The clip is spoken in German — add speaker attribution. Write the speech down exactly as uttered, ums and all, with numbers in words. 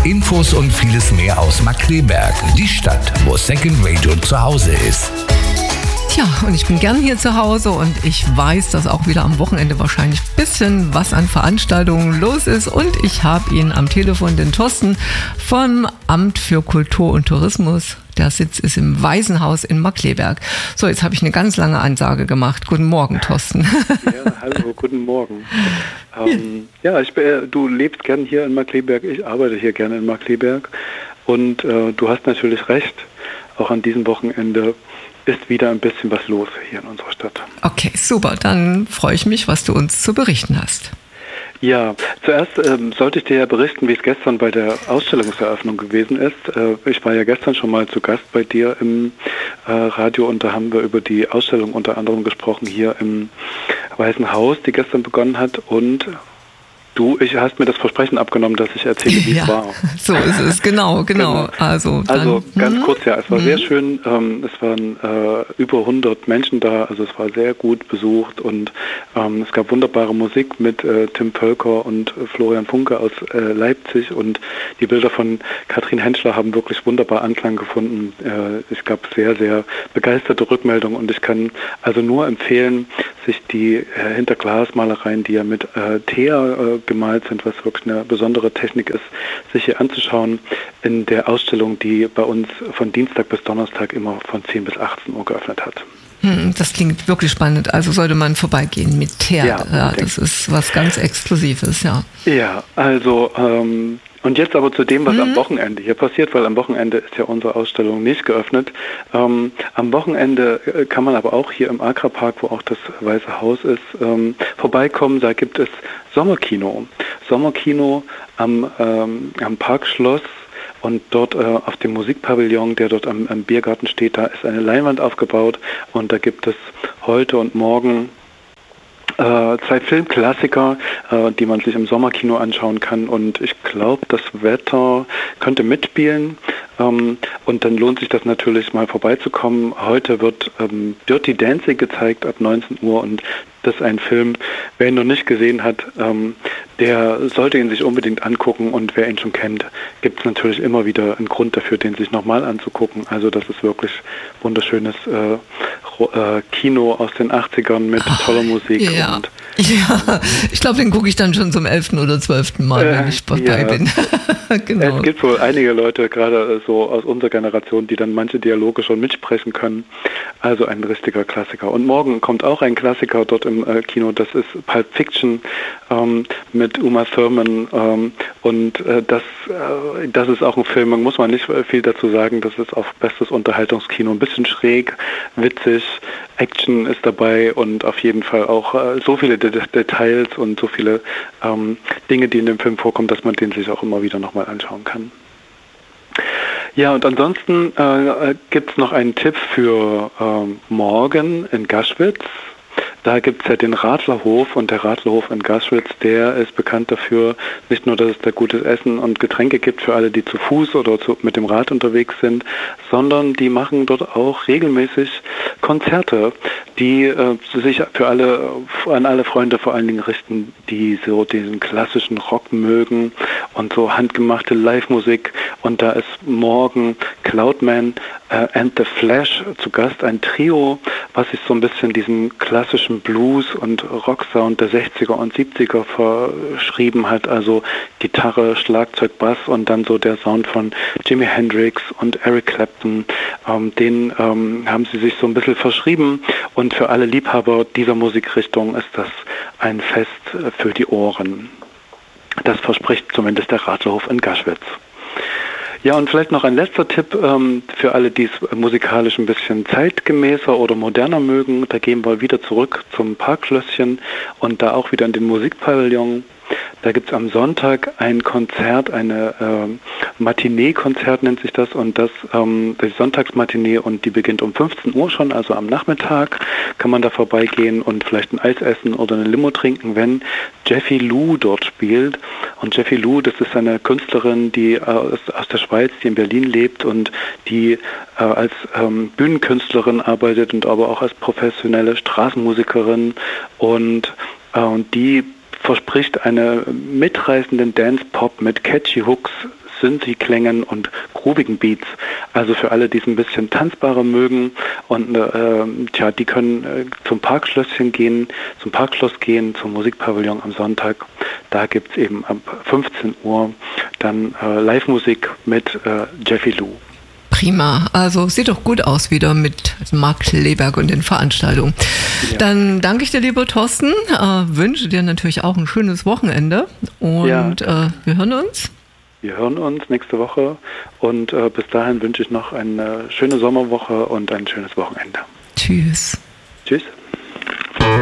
Speaker 1: Infos und vieles mehr aus Markkleeberg, die Stadt, wo Second Radio zu Hause ist.
Speaker 2: Tja, und ich bin gern hier zu Hause und ich weiß, dass auch wieder am Wochenende wahrscheinlich ein bisschen was an Veranstaltungen los ist. Und ich habe ihn am Telefon, den Thorsten vom Amt für Kultur und Tourismus. Der Sitz ist im Waisenhaus in Markkleeberg. So, jetzt habe ich eine ganz lange Ansage gemacht. Guten Morgen, Thorsten.
Speaker 3: Ja, hallo, guten Morgen. Ähm, ja, ich, äh, du lebst gern hier in Markkleeberg. Ich arbeite hier gerne in Markkleeberg. Und äh, du hast natürlich recht, auch an diesem Wochenende ist wieder ein bisschen was los hier in unserer Stadt.
Speaker 2: Okay, super. Dann freue ich mich, was du uns zu berichten hast.
Speaker 3: Ja, zuerst ähm, sollte ich dir ja berichten, wie es gestern bei der Ausstellungseröffnung gewesen ist. Äh, ich war ja gestern schon mal zu Gast bei dir im äh, Radio und da haben wir über die Ausstellung unter anderem gesprochen hier im Weißen Haus, die gestern begonnen hat. Und du, ich hast mir das Versprechen abgenommen, dass ich erzähle, wie
Speaker 2: ja,
Speaker 3: es war.
Speaker 2: So ist es, genau, genau.
Speaker 3: genau.
Speaker 2: Also, dann,
Speaker 3: also ganz
Speaker 2: hm?
Speaker 3: kurz, ja, es war
Speaker 2: hm?
Speaker 3: sehr schön. Ähm, es waren äh, über hundert Menschen da, also es war sehr gut besucht und ähm, es gab wunderbare Musik mit äh, Tim Völker und äh, Florian Funke aus äh, Leipzig und die Bilder von Katrin Henschler haben wirklich wunderbar Anklang gefunden. Äh, es gab sehr, sehr begeisterte Rückmeldungen und ich kann also nur empfehlen, sich die äh, Hinterglasmalereien, die ja mit äh, Teer äh, gemalt sind, was wirklich eine besondere Technik ist, sich hier anzuschauen in der Ausstellung, die bei uns von Dienstag bis Donnerstag immer von zehn bis achtzehn Uhr geöffnet hat.
Speaker 2: Hm, das klingt wirklich spannend. Also sollte man vorbeigehen mit Teer.
Speaker 3: Ja,
Speaker 2: ja, das ist was ganz Exklusives, ja.
Speaker 3: Ja, also ähm, und jetzt aber zu dem, was
Speaker 2: mhm.
Speaker 3: am Wochenende hier passiert, weil am Wochenende ist ja unsere Ausstellung nicht geöffnet. Ähm, am Wochenende kann man aber auch hier im Agra-Park, wo auch das Weiße Haus ist, ähm, vorbeikommen. Da gibt es Sommerkino. Sommerkino am, ähm, am Parkschloss. Und dort äh, auf dem Musikpavillon, der dort am, am Biergarten steht, da ist eine Leinwand aufgebaut. Und da gibt es heute und morgen Äh, zwei Filmklassiker, äh, die man sich im Sommerkino anschauen kann und ich glaube, das Wetter könnte mitspielen ähm, und dann lohnt sich das natürlich mal vorbeizukommen. Heute wird ähm, Dirty Dancing gezeigt ab neunzehn Uhr und das ist ein Film, wer ihn noch nicht gesehen hat, ähm, der sollte ihn sich unbedingt angucken und wer ihn schon kennt, gibt es natürlich immer wieder einen Grund dafür, den sich nochmal anzugucken. Also das ist wirklich wunderschönes äh, äh, Kino aus den achtzigern mit Ach, toller Musik.
Speaker 2: Ja,
Speaker 3: und,
Speaker 2: ja. ich glaube, den gucke ich dann schon zum elften oder zwölften Mal,
Speaker 3: äh,
Speaker 2: wenn ich dabei
Speaker 3: ja.
Speaker 2: bin. Genau.
Speaker 3: Es gibt wohl einige Leute, gerade so aus unserer Generation, die dann manche Dialoge schon mitsprechen können. Also ein richtiger Klassiker. Und morgen kommt auch ein Klassiker dort im äh, Kino, das ist Pulp Fiction ähm, mit Uma Thurman ähm, und äh, das, äh, das ist auch ein Film, man muss man nicht viel dazu sagen, das ist auch bestes Unterhaltungskino, ein bisschen schräg, witzig, Action ist dabei und auf jeden Fall auch äh, so viele De- Details und so viele ähm, Dinge, die in dem Film vorkommen, dass man den sich auch immer wieder nochmal anschauen kann. Ja, und ansonsten äh, gibt es noch einen Tipp für ähm, morgen in Gaschwitz. Da gibt es ja den Radlerhof und der Radlerhof in Gaschwitz, der ist bekannt dafür, nicht nur, dass es da gutes Essen und Getränke gibt für alle, die zu Fuß oder zu, mit dem Rad unterwegs sind, sondern die machen dort auch regelmäßig Konzerte, die äh, sich für alle, an alle Freunde vor allen Dingen richten, die so diesen klassischen Rock mögen und so handgemachte Live-Musik. Und da ist morgen Cloudman äh, and the Flash zu Gast, ein Trio, was sich so ein bisschen diesen klassischen Blues- und Rocksound der sechziger und siebziger verschrieben hat, also Gitarre, Schlagzeug, Bass und dann so der Sound von Jimi Hendrix und Eric Clapton, ähm, den ähm, haben sie sich so ein bisschen verschrieben und für alle Liebhaber dieser Musikrichtung ist das ein Fest für die Ohren. Das verspricht zumindest der Radlerhof in Gaschwitz. Ja, und vielleicht noch ein letzter Tipp ähm, für alle, die es musikalisch ein bisschen zeitgemäßer oder moderner mögen. Da gehen wir wieder zurück zum Parkschlösschen und da auch wieder in den Musikpavillon. Da gibt es am Sonntag ein Konzert, eine äh, Matinee-Konzert nennt sich das und das ähm, die Sonntagsmatinee und die beginnt um fünfzehn Uhr schon, also am Nachmittag kann man da vorbeigehen und vielleicht ein Eis essen oder eine Limo trinken, wenn Jeffy Lou dort spielt. Und Jeffy Lou, das ist eine Künstlerin, die äh, aus, aus der Schweiz, die in Berlin lebt und die äh, als ähm, Bühnenkünstlerin arbeitet und aber auch als professionelle Straßenmusikerin und, äh, und die verspricht einen mitreißenden Dance-Pop mit catchy Hooks, Synthi-Klängen und groovigen Beats. Also für alle, die es ein bisschen tanzbarer mögen und äh, tja, die können äh, zum Parkschlösschen gehen, zum Parkschloss gehen, zum Musikpavillon am Sonntag. Da gibt es eben ab fünfzehn Uhr dann äh, Live-Musik mit äh, Jeffy Lou.
Speaker 2: Prima, also sieht doch gut aus wieder mit Marc Kleberg und den Veranstaltungen. Ja. Dann danke ich dir, lieber Thorsten, äh, wünsche dir natürlich auch ein schönes Wochenende und ja. äh, wir hören uns.
Speaker 3: Wir hören uns nächste Woche und äh, bis dahin wünsche ich noch eine schöne Sommerwoche und ein schönes Wochenende.
Speaker 2: Tschüss.
Speaker 3: Tschüss.